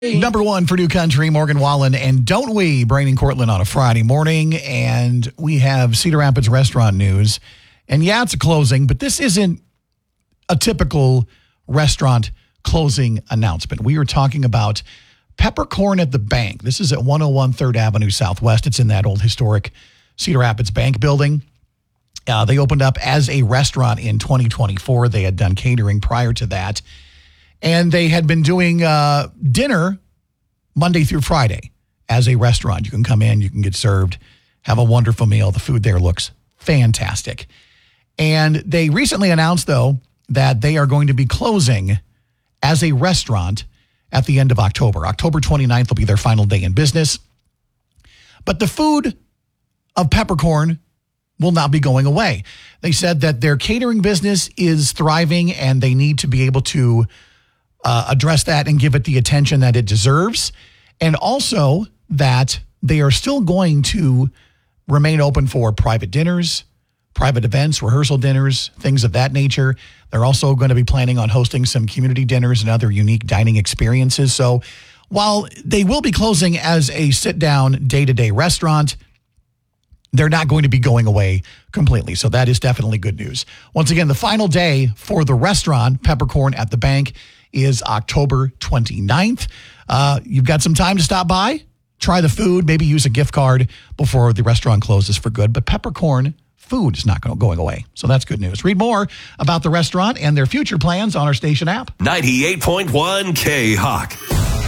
Number one for New Country, Morgan Wallen, and Don't We, Brain and Cortland on a Friday morning. And we have Cedar Rapids restaurant news. And yeah, it's a closing, but this isn't a typical restaurant closing announcement. We are talking about Peppercorn at the Bank. This is at 101 3rd Avenue Southwest. It's in that old historic Cedar Rapids Bank building. They opened up as a restaurant in 2024. They had done catering prior to that. And they had been doing dinner Monday through Friday as a restaurant. You can come in, you can get served, have a wonderful meal. The food there looks fantastic. And they recently announced, though, that they are going to be closing as a restaurant at the end of October. October 29th will be their final day in business. But the food of Peppercorn will not be going away. They said that their catering business is thriving and they need to be able to address that and give it the attention that it deserves. And also that they are still going to remain open for private dinners, private events, rehearsal dinners, things of that nature. They're also going to be planning on hosting some community dinners and other unique dining experiences. So while they will be closing as a sit-down, day-to-day restaurant, they're not going to be going away completely. So that is definitely good news. Once again, the final day for the restaurant, Peppercorn at the Bank, is October 29th. You've got some time to stop by, try the food, maybe use a gift card before the restaurant closes for good. But Peppercorn food is not going away. So that's good news. Read more about the restaurant and their future plans on our station app. 98.1 K-Hawk.